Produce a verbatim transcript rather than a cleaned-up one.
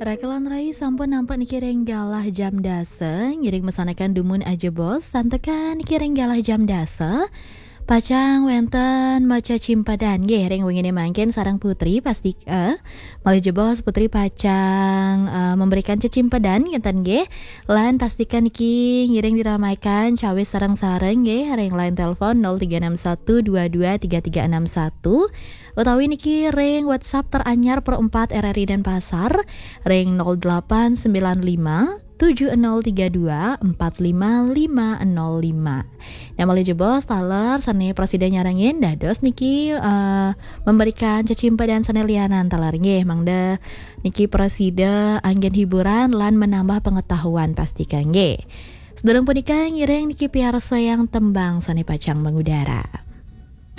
Rakelan Rai sampun nampak niki renggalah jam dasa, ngiring mesanakan dumun aja bos, santekan niki renggalah jam dasa. Pacang wenten maca cimpadan nggih ring wingine mangken sarang putri pasti eh malih jebos putri pacang uh, memberikan cecimpadan ngenten nggih lan pastikan iki ngiring diramaikan cawe sareng-sareng nggih ring line telepon nol tiga enam satu dua dua tiga tiga enam satu utawi niki ring WhatsApp teranyar per empat R R I dan Pasar ring nol delapan sembilan lima tujuh nol tiga dua empat lima lima nol lima. Nah malih jebos taler sane presiden nyarangin dados niki uh, memberikan cecimpa dan sane lianan taler nggih mangda niki presiden anggen hiburan lan menambah pengetahuan pastikan nggih. Sedurung punika ngiring niki piarsa yang tembang sane pacang mengudara.